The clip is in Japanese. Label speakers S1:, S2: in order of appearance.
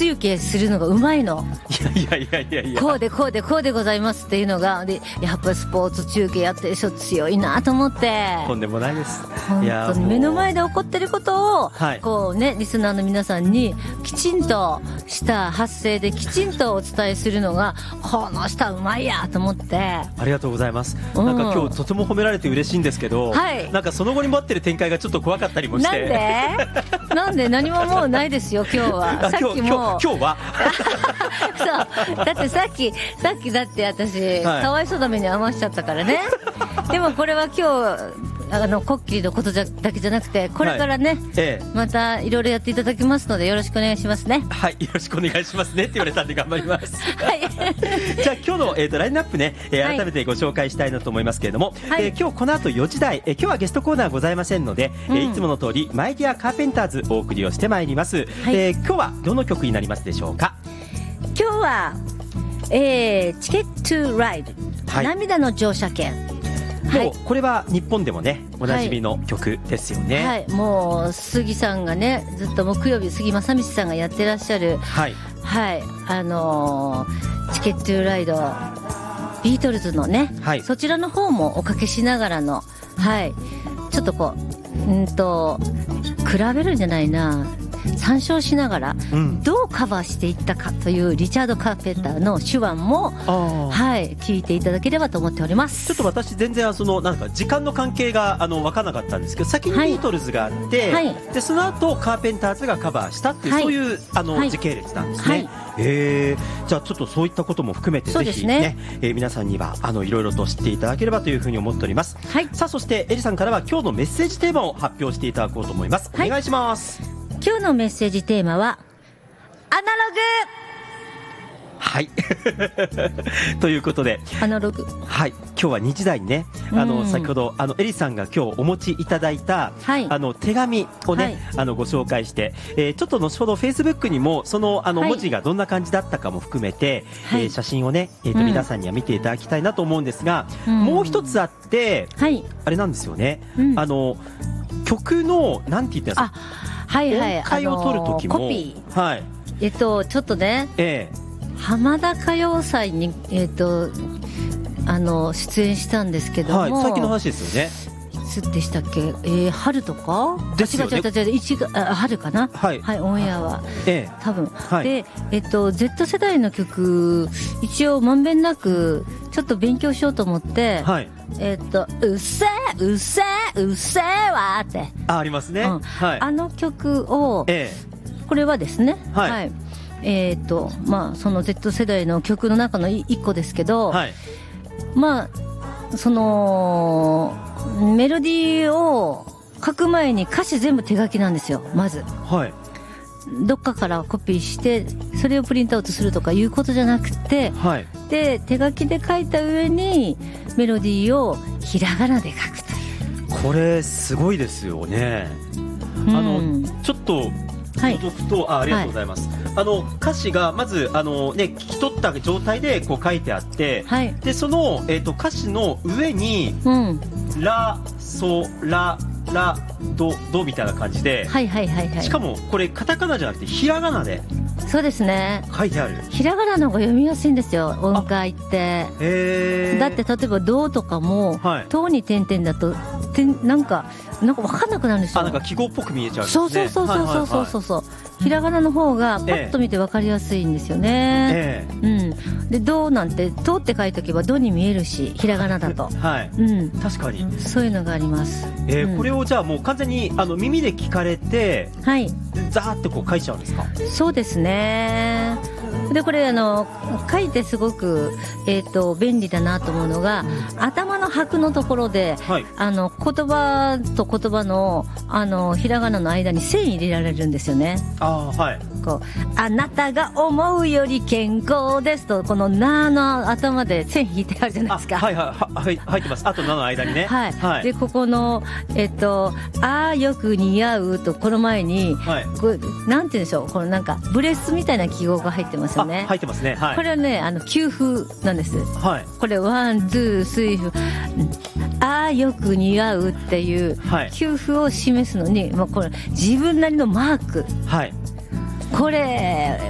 S1: 中継するのがうまいの。
S2: いや
S1: こうでこうでこうでございますっていうのがで、やっぱりスポーツ中継やってる人強いなと思って。
S2: とんでもないです。
S1: 本当に目の前で起こってることを、
S2: はい、
S1: こうね、リスナーの皆さんにきちんとした発声できちんとお伝えするのが、この人はうまいやと思って。
S2: ありがとうございます。なんか今日とても褒められて嬉しいんですけど、
S1: はい、なん
S2: かその後に待ってる展開がちょっと怖かったりもして。
S1: なんで何ももうないですよ今日は。さっきも
S2: 今日は
S1: そうだってさっきだって私、はい、かわいそうな目に合わしちゃったからね。でもこれは今日コッキリのことだけじゃなくて、これからね、はいまたいろいろやっていただきますのでよろしくお願いしますね。
S2: はい、よろしくお願いしますねって言われたんで頑張ります。
S1: はい、
S2: じゃあ今日の、ラインナップね、改めてご紹介したいなと思いますけれども、はい今日この後4時台、今日はゲストコーナーございませんので、いつもの通りマイディアカーペンターズお送りをしてまいります。はい今日はどの曲になりますでしょうか。
S1: 今日は、チケットライド、はい、涙の乗車券。
S2: もうこれは日本でもねおなじみの曲ですよね。
S1: はい、はい、もう杉さんがねずっと木曜日杉正道さんがやってらっしゃる、はいはい、チケットライドビートルズのね、はい、そちらの方もおかけしながらの、はい、ちょっとこう比べるんじゃないな、参照しながらどうカバーしていったかというリチャード・カーペンターの手腕も、はい、聞いていただければと思っております。
S2: ちょっと私全然なんか時間の関係が分からなかったんですけど、先にビートルズがあって、はい、でその後カーペンターズがカバーしたっていう、はい、そういう時系列なんですね。はいじゃあちょっとそういったことも含めてぜひね、皆さんにはいろいろと知っていただければというふうに思っております。はい、さあそしてエリさんからは今日のメッセージテーマを発表していただこうと思います。お願いします。
S1: 今日のメッセージテーマはアナログ。
S2: はいということで
S1: アナログ、
S2: はい、今日は2時台にね先ほどエリさんが今日お持ちいただいた、はい、手紙をね、はい、ご紹介して、ちょっと後ほどフェイスブックにもその文字がどんな感じだったかも含めて、はい、写真をね、皆さんには見ていただきたいなと思うんですが、もう一つあって、はい、あれなんですよね、曲のなんて言ってんですか、
S1: はいはい、
S2: 音階を取る時も
S1: コピー、
S2: はい、
S1: ちょっとね、浜田歌謡祭に、出演したんですけども、はい、
S2: 最近の話ですよね。
S1: いつでしたっけ、春とか
S2: ですよね。
S1: 春かな、はい、はい、オンエアは、多分、はい、で、Z 世代の曲一応まんべんなくちょっと勉強しようと思って、はい、うっせーうっせーうっせーわーって
S2: ありますね、はい、
S1: 曲を、これはですね、はい、はい、まあその Z 世代の曲の中の一個ですけど、はい、まあそのメロディーを書く前に歌詞全部手書きなんですよ、まず。はい。どっかからコピーしてそれをプリントアウトするとかいうことじゃなくて、はい、で手書きで書いた上にメロディーをひらがなで書くという。
S2: これすごいですよね。ちょっと覗くと、はい、ありがとうございます。はい、歌詞がまず聞き取った状態でこう書いてあって、はい、でその、歌詞の上に、ラソララドドみたいな感じで、はいはいはいはい、しかもこれカタカナじゃなくてひらがなで、
S1: そうですね、
S2: 書いてある。
S1: ひらがなの方が読みやすいんですよ、音階って。だって例えばドとかも、はい、とに点々だとなんか分かんなくなるんですよ。
S2: なんか記号っぽく見えちゃうんですね。
S1: そうそうそうそうそうそうそう、ひらがなの方がパッと見て分かりやすいんですよね。うん、でドなんてドって書いとけばドに見えるし、ひらがなだと、はい、うん、確かにそういうのがあります。
S2: これをじゃあもう完全に耳で聞かれて、はい、ザーってこう書いちゃうんですか。そうですね。
S1: でこれ書いてすごく、便利だなと思うのが、頭の拍のところで、はい、言葉と言葉の、ひらがなの間に線入れられるんですよね。はい、こうあなたが思うより健康ですと、このなの頭で線引いてあるじゃないですか。
S2: はいはいはい、入ってます。あとなの間にね、
S1: はいはい、でここの、あよく似合うとこの前に、はい、これなんて言うんでしょう、このなんかブレスみたいな記号が入ってますよね。
S2: 入ってますね、はい、
S1: これはね休符なんです、はい、これワンツースリーあよく似合うっていう休符を示すのに、これ自分なりのマーク、はい、これ